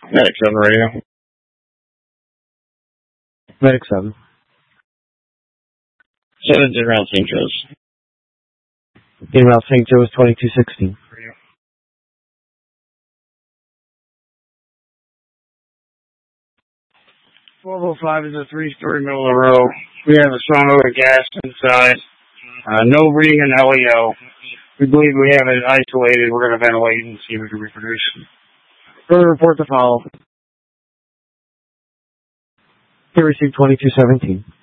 Medic 7 radio. Medic 7. 7's in route St. Joe's. In route St. Joe's 2216. 1205 is a 3-story middle of the row. We have a strong odor of gas inside. No reading an LEO. We believe we have it isolated. We're going to ventilate and see if we can reproduce. Further report to follow. They received 2217.